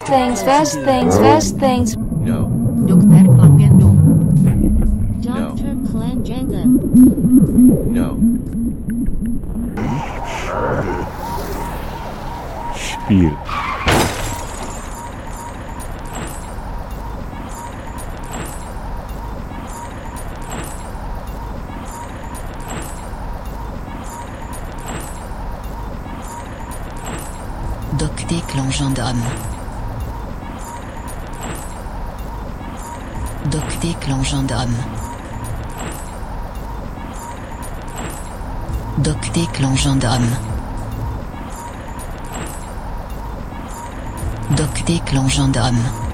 fast things. No. Dokter Pangendo. Dr. Clanjenga. No. Spiel. Docteur Clan Gendarme. Docteur Clan Gendarme. Docteur Clan Gendarme. Docteur Clan Gendarme.